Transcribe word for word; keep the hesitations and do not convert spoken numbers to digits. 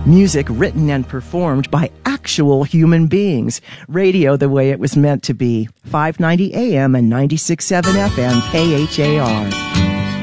Music written and performed by actual human beings. Radio the way it was meant to be. five ninety A M and ninety-six point seven F M K H A R.